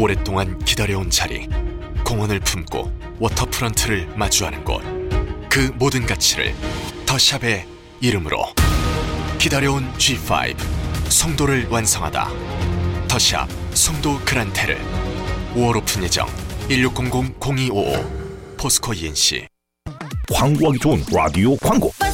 오랫동안 기다려온 자리, 공원을 품고 워터프런트를 마주하는 곳, 그 모든 가치를 더샵의 이름으로 기다려온 G5 송도를 완성하다. 더샵 송도 그란테르 5월 오픈 예정. 1600-0255 포스코 ENC. 광고하기 좋은 라디오 광고.